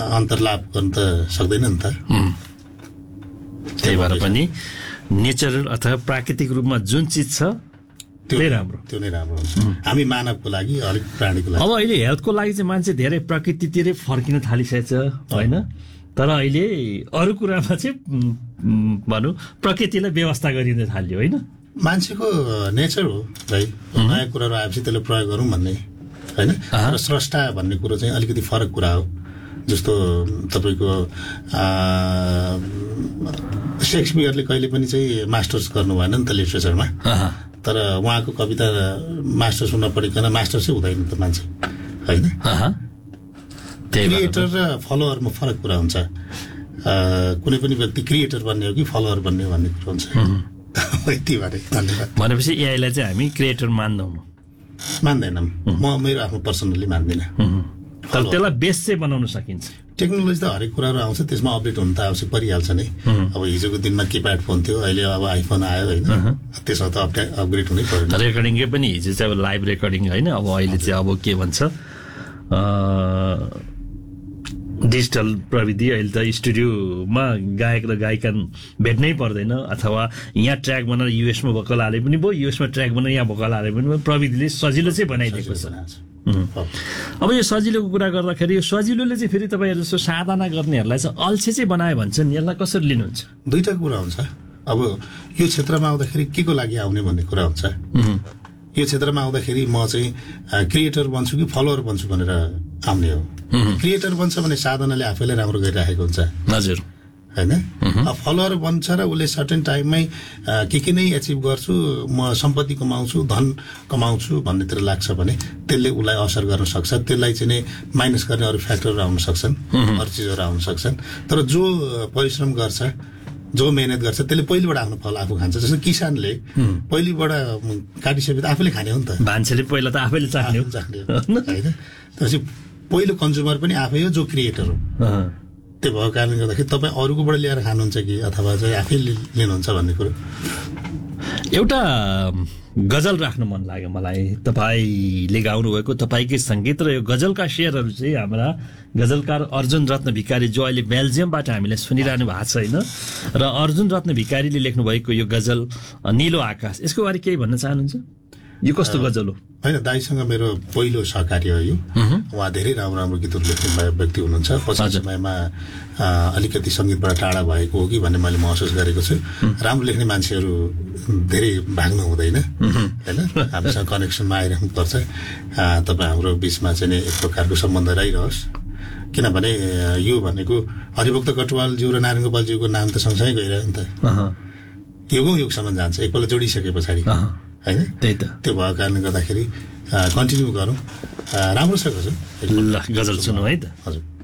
अन्तर्लाभ गर्नु त सक्दैन नि त। त्यही भएर पनि नेचरल अथवा प्राकृतिक रूपमा जुन चिज छ त्यो नै राम्रो हुन्छ हामी मानवको लागि अलिक प्राणीको लागि। अब अहिले हेल्थको लागि चाहिँ मान्छे धेरै प्रकृतितिरै फर्किन थालिसकेछ होइन, तर अहिले अरू कुरामा चाहिँ भनौँ प्रकृतिलाई व्यवस्था गरिन थाल्यो होइन। मान्छेको नेचर हो भाइ, नयाँ कुराहरू आएपछि त्यसले प्रयोग गरौँ भन्ने होइन। र स्रष्टा भन्ने कुरो चाहिँ अलिकति फरक कुरा हो। जस्तो तपाईँको शेक्सपियरले कहिले पनि चाहिँ मास्टर्स गर्नु भएन नि त लिटरेचरमा, तर उहाँको कविता मास्टर्स हुन पढिकन मास्टर्स चाहिँ हुँदैन त मान्छे होइन। क्रिएटर र फलोअरमा फरक कुरा हुन्छ। कुनै पनि व्यक्ति क्रिएटर बन्ने हो कि फलोअर बन्ने हो भन्ने कुरो हुन्छ। यति भने धन्यवाद। भनेपछि एआईलाई चाहिँ हामी क्रिएटर मान्दैनौँ। म मेरो आफ्नो पर्सनली मान्दिनँ। तर त्यसलाई बेस चाहिँ बनाउन सकिन्छ। टेक्नोलोजी त हरेक कुराहरू आउँछ, त्यसमा अपडेट हुन त आवश्यक परिहाल्छ नै। अब हिजोको दिनमा किप्याड फोन थियो, अहिले अब आइफोन आयो होइन, त्यसमा त अपग्रेड हुनै पर्यो। रेकर्डिङकै पनि हिजो चाहिँ अब लाइभ रेकर्डिङ होइन, अब अहिले चाहिँ अब के भन्छ डिजिटल प्रविधि। अहिले त स्टुडियोमा गायक र गायिका भेट्नै पर्दैन, अथवा यहाँ ट्र्याक बनाएर युएसमा भोकल हाले पनि भयो, युएसमा ट्र्याक बनाएर यहाँ भोकल हाले पनि भयो। प्रविधिले सजिलो चाहिँ बनाइदिएको छ। अब यो सजिलोको कुरा गर्दाखेरि यो सजिलोले चाहिँ फेरि तपाईँहरू जस्तो साधना गर्नेहरूलाई चाहिँ अल्छे चाहिँ बनायो भन्छन्, यसलाई कसरी लिनुहुन्छ? दुईटा कुरा हुन्छ। अब यो क्षेत्रमा आउँदाखेरि के को लागि आउने भन्ने कुरा हुन्छ। यो क्षेत्रमा आउँदाखेरि म चाहिँ क्रिएटर बन्छु कि फलोअर बन्छु भनेर आउने हो। क्रिएटर बन्छ भने साधनाले आफैलाई राम्रो गरिराखेको हुन्छ। हजुर होइन। फलोअर बन्छ र उसले सर्टेन टाइममै के नै एचिभ गर्छु, म सम्पत्ति कमाउँछु, धन कमाउँछु भन्नेतिर लाग्छ भने त्यसले उसलाई असर गर्न सक्छ। त्यसलाई चाहिँ नै माइनस गर्ने अरू फ्याक्टरहरू आउन सक्छन्, अरू चिजहरू आउन सक्छन्। तर जो परिश्रम गर्छ, जो मेहनत गर्छ, त्यसले पहिलेबाट आफ्नो फल आफू खान्छ। जस्तो किसानले पहिलेबाट काटिसकेपछि आफूले खाने हो नि त। मान्छेले पहिला त आफैले चाख्ने होइन। त्यसपछि पहिलो कन्ज्युमर पनि आफै हो जो क्रिएटर हो। त्यो भएको कारणले गर्दाखेरि तपाईँ अरूकोबाट ल्याएर खानुहुन्छ कि अथवा चाहिँ आफै लिनुहुन्छ भन्ने कुरो। एउटा गजल राख्न मन लाग्यो मलाई, तपाईँले गाउनुभएको तपाईँकै सङ्गीत र यो गजलका शेरहरू चाहिँ हाम्रा गजलकार अर्जुन रत्न भिकारी, जो अहिले बेल्जियमबाट हामीलाई सुनिरहनु भएको छ होइन। र अर्जुन रत्न भिकारीले लेख्नुभएको यो गजल निलो आकाश, यसको बारे केही भन्न चाहनुहुन्छ? यो कस्तो गजल हो? होइन, दाइसँग मेरो पहिलो सहकार्य हो यो। उहाँ धेरै राम्रो राम्रो गीतहरू लेख्ने व्यक्ति हुनुहुन्छ। पछिल्लो समयमा अलिकति सङ्गीतबाट टाढा भएको हो कि भन्ने मैले महसुस गरेको छु। राम्रो लेख्ने मान्छेहरू धेरै भाग्नु हुँदैन होइन, हामीसँग कनेक्सनमा आइराख्नु पर्छ। तपाईँ हाम्रो बिचमा चाहिँ नि एक प्रकारको सम्बन्ध रहिरहोस्, किनभने यो भनेको हरिभक्त कटुवालज्यू र नारायण गोपालज्यूको नाम त सँगसँगै गइरह्यो नि त। युगौँ युगसम्म जान्छ एकपल्ट जोडिसके पछाडि होइन। त्यही त, त्यो भएको कारणले गर्दाखेरि कन्टिन्यू गरौँ। राम्रो छ गजल, ल गजल सुनौँ है त। हजुर।